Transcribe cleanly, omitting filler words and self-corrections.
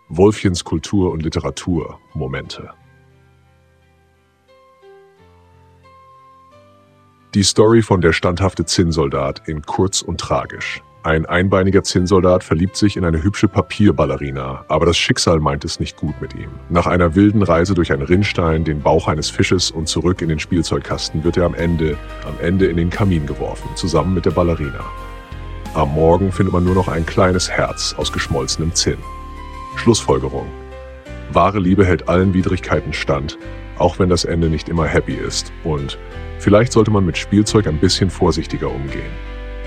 Wolfchens Kultur- und Literatur-Momente. Die Story von Der standhafte Zinnsoldat in Kurz und tragisch. Ein einbeiniger Zinnsoldat verliebt sich in eine hübsche Papierballerina, aber das Schicksal meint es nicht gut mit ihm. Nach einer wilden Reise durch einen Rinnstein, den Bauch eines Fisches und zurück in den Spielzeugkasten wird er am Ende in den Kamin geworfen, zusammen mit der Ballerina. Am Morgen findet man nur noch ein kleines Herz aus geschmolzenem Zinn. Schlussfolgerung: Wahre Liebe hält allen Widrigkeiten stand, auch wenn das Ende nicht immer happy ist. Und vielleicht sollte man mit Spielzeug ein bisschen vorsichtiger umgehen.